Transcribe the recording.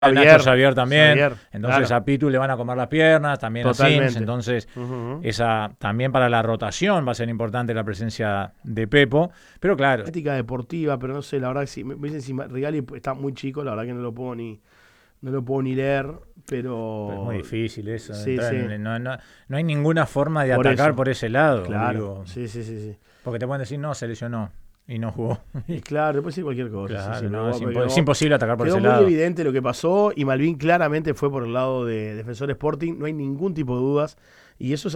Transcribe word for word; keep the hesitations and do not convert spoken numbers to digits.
Xavier, Nacho Xavier también. Xavier, Entonces claro. a Pitu le van a comer las piernas, también Totalmente. a Sims. Entonces, Uh-huh. esa también para la rotación va a ser importante la presencia de Pepo. Pero claro. Ética deportiva, pero no sé, la verdad que si me dicen si Rigali está muy chico, la verdad que no lo puedo ni, no lo puedo ni leer, pero. Pero es muy difícil eso. Sí, sí. En, no, no, no hay ninguna forma de Por atacar eso. por ese lado. Claro. Digo, sí, sí, sí, sí. porque te pueden decir, no, se lesionó y no jugó. Claro, te puede decir cualquier cosa. Claro, sí, sí, no, pero, es, impo pero, es imposible atacar por quedó ese muy lado. evidente lo que pasó y Malvin claramente fue por el lado de Defensor Sporting. No hay ningún tipo de dudas. Y eso es